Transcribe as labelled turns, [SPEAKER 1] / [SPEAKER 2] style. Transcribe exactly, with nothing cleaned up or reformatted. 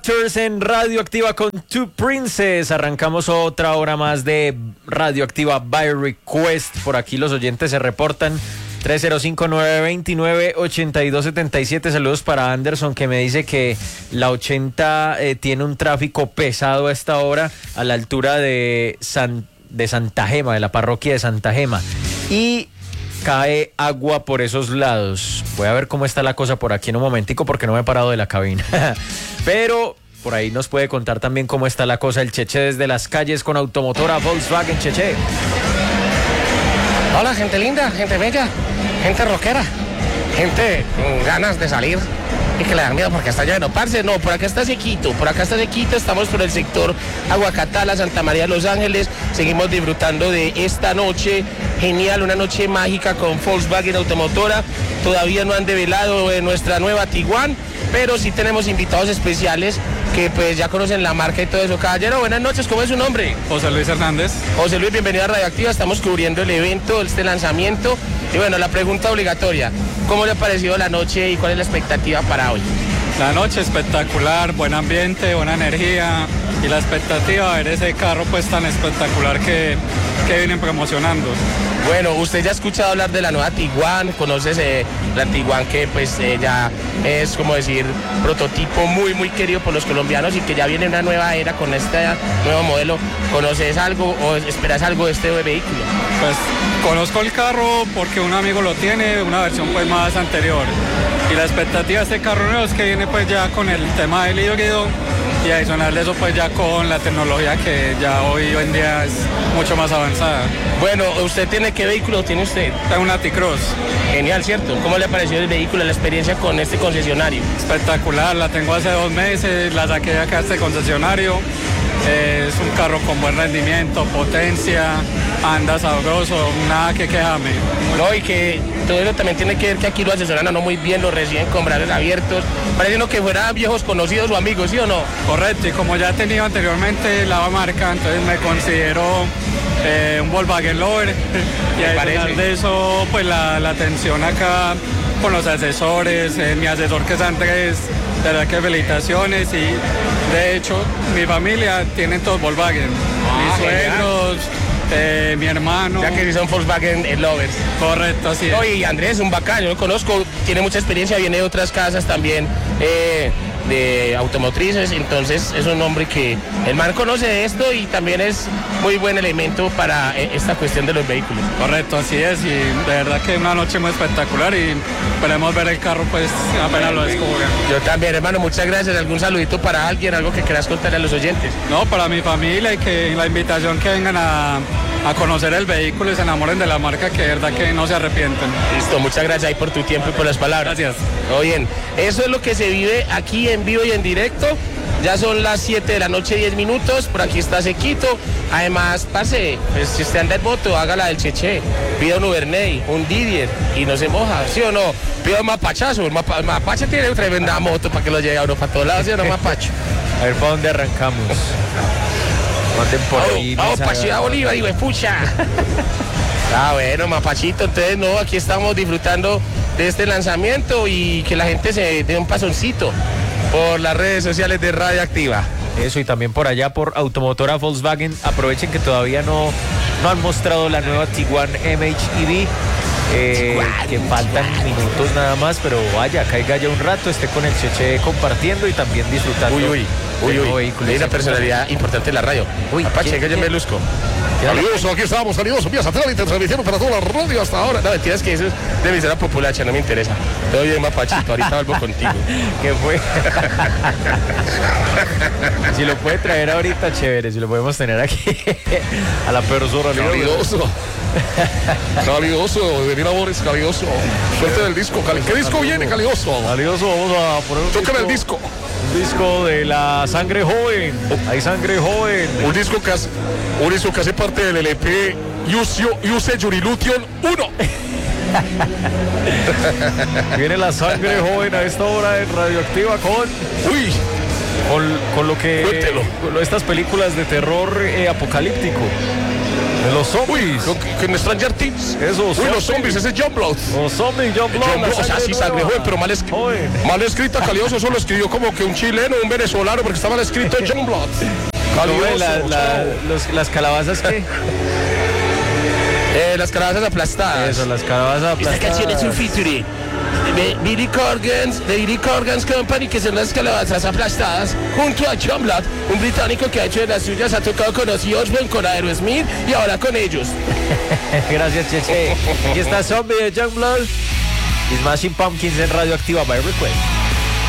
[SPEAKER 1] En Radioactiva con Two Princess. Arrancamos otra hora más de Radioactiva by Request. Por aquí los oyentes se reportan. tres cero cinco, nueve dos nueve, ocho dos siete siete. Saludos para Anderson, que me dice que la ochenta eh, tiene un tráfico pesado a esta hora a la altura de, San, de Santa Gema, de la parroquia de Santa Gema. Y cae agua por esos lados. Voy a ver cómo está la cosa por aquí en un momentico porque no me he parado de la cabina. Pero por ahí nos puede contar también cómo está la cosa el Cheche desde las calles con automotora Volkswagen. Cheche.
[SPEAKER 2] Hola, gente linda, gente bella, gente rockera, gente con ganas de salir y que le da miedo porque está lleno. Parce, no, por acá está sequito, por acá está sequito, estamos por el sector Aguacatala, Santa María de Los Ángeles, seguimos disfrutando de esta noche genial, una noche mágica con Volkswagen Automotora. Todavía no han develado eh, nuestra nueva Tiguan, pero sí tenemos invitados especiales que pues ya conocen la marca y todo eso. Caballero, buenas noches, ¿cómo es su nombre?
[SPEAKER 3] José Luis Hernández.
[SPEAKER 2] José Luis, bienvenido a Radioactiva, estamos cubriendo el evento, este lanzamiento. Y bueno, la pregunta obligatoria, ¿cómo le ha parecido la noche y cuál es la expectativa para hoy?
[SPEAKER 3] La noche espectacular, buen ambiente, buena energía y la expectativa de ver ese carro pues tan espectacular que, que vienen promocionando.
[SPEAKER 2] Bueno, usted ya ha escuchado hablar de la nueva Tiguan, conoces eh, la Tiguan que pues eh, ya es como decir prototipo muy muy querido por los colombianos y que ya viene una nueva era con este nuevo modelo. ¿Conoces algo o esperas algo de este vehículo?
[SPEAKER 3] Pues conozco el carro porque un amigo lo tiene, una versión pues más anterior. Y la expectativa de este carro nuevo es que viene pues ya con el tema del híbrido y adicional de eso pues ya con la tecnología que ya hoy en día es mucho más avanzada.
[SPEAKER 2] Bueno, ¿usted tiene qué vehículo tiene usted?
[SPEAKER 3] Tengo una T-Cross.
[SPEAKER 2] Genial, ¿cierto? ¿Cómo le pareció el vehículo, la experiencia con este concesionario?
[SPEAKER 3] Espectacular, la tengo hace dos meses, la saqué de acá a este concesionario. Es un carro con buen rendimiento, potencia, anda sabroso, nada que quejarme.
[SPEAKER 2] No, y que todo eso también tiene que ver que aquí lo asesoran a no muy bien, lo reciben con brazos abiertos, pareciendo que fueran viejos conocidos o amigos, ¿sí o no?
[SPEAKER 3] Correcto, y como ya he tenido anteriormente la marca, entonces me considero eh, un Volkswagen lover, y adicional de eso, pues la, la atención acá con los asesores, eh, mi asesor que es Andrés, de verdad que felicitaciones, y de hecho mi familia tiene todos Volkswagen, ah, mis suegros, eh, mi hermano.
[SPEAKER 2] Ya que son Volkswagen lovers.
[SPEAKER 3] Correcto, así es.
[SPEAKER 2] Oye, Andrés, un bacán, yo lo conozco, tiene mucha experiencia, viene de otras casas también, eh, de automotrices, entonces es un hombre que el man conoce de esto y también es muy buen elemento para eh, esta cuestión de los vehículos.
[SPEAKER 3] Correcto, así es, y de verdad que una noche muy espectacular y esperemos ver el carro pues apenas lo descubra.
[SPEAKER 2] Yo también, hermano, muchas gracias. ¿Algún saludito para alguien, algo que quieras contarle a los oyentes?
[SPEAKER 3] No, para mi familia y que la invitación que vengan a, a conocer el vehículo y se enamoren de la marca, que de verdad que no se arrepienten.
[SPEAKER 2] Listo, muchas gracias ahí por tu tiempo y por las palabras.
[SPEAKER 3] Gracias.
[SPEAKER 2] Todo bien, eso es lo que se vive aquí en vivo y en directo. Ya son las siete de la noche, diez minutos, por aquí está sequito. Además, parce, pues, si usted anda en moto, hágala del Cheche, pida un Uberney, un Didier y no se moja, ¿sí o no? Pida un mapachazo, el mapa, mapache tiene tremenda moto para que lo lleve a uno para todos lados, ¿sí o no, mapacho?
[SPEAKER 1] A ver, ¿para dónde arrancamos?
[SPEAKER 2] Por ahí, vamos para Ciudad Bolívar, digo, pucha. Ah, bueno, mapachito, entonces no, aquí estamos disfrutando de este lanzamiento y que la gente se dé un pasoncito por las redes sociales de Radioactiva.
[SPEAKER 1] Eso, y también por allá por Automotora Volkswagen, aprovechen que todavía no, no han mostrado la nueva Tiguan M H E V, eh, que faltan minutos nada más, pero vaya, caiga ya un rato, esté con el Cheche compartiendo y también disfrutando.
[SPEAKER 2] Uy, uy, uy, uy, hay una personalidad importante en la radio. Uy, Apache, que yo me luzco.
[SPEAKER 4] Calioso, aquí estamos, Calioso, vía satélite, transmitiendo para toda la radio hasta ahora.
[SPEAKER 2] No, mentiras que eso es de emisora populacha, no me interesa. Todo bien, Mapachito, ahorita vuelvo contigo.
[SPEAKER 1] ¿Qué fue? Si lo puede traer ahorita, chévere, si lo podemos tener aquí a la persona.
[SPEAKER 4] Calioso. Calioso, de mil amores, Calioso. Suerte del disco, Cali. ¿Qué disco viene, Calioso?
[SPEAKER 1] Calioso, vamos a poner un
[SPEAKER 4] Tócame el disco.
[SPEAKER 1] Un disco de la sangre joven. Hay sangre joven.
[SPEAKER 4] Un disco que hace, un disco que hace parte del L P Use Yurilution uno.
[SPEAKER 1] Viene la sangre joven a esta hora en Radioactiva con...
[SPEAKER 4] Uy,
[SPEAKER 1] Con, con lo que...
[SPEAKER 4] Cuéntelo.
[SPEAKER 1] Con estas películas de terror eh, apocalíptico. De los zombies.
[SPEAKER 4] Uy, con, con Stranger Things.
[SPEAKER 1] Eso,
[SPEAKER 4] Uy,
[SPEAKER 1] zombies.
[SPEAKER 4] los zombies, ese es John Blood.
[SPEAKER 1] Los zombies, John Blood.
[SPEAKER 4] John Blood, o sea, sí, sangre joven, pero mal, escri
[SPEAKER 1] Joven.
[SPEAKER 4] mal escrita, calioso. Eso lo escribió como que un chileno, un venezolano, porque está mal escrito John Blood. Calioso,
[SPEAKER 1] La, la, los, las calabazas que...
[SPEAKER 2] Eh, las calabazas aplastadas.
[SPEAKER 1] Eso, las calabazas
[SPEAKER 2] Esta canción es un
[SPEAKER 1] aplastadas.
[SPEAKER 2] featuring de Billy Corgans, de Billy Corgans Company, que son las calabazas aplastadas, junto a John Blood, un británico que ha hecho de las suyas, ha tocado con Ozzy Osbourne, con Aerosmith y ahora con ellos.
[SPEAKER 1] Gracias, Cheche. Aquí está Zombie de Youngblood y Smashing Pumpkins en Radioactiva by Request.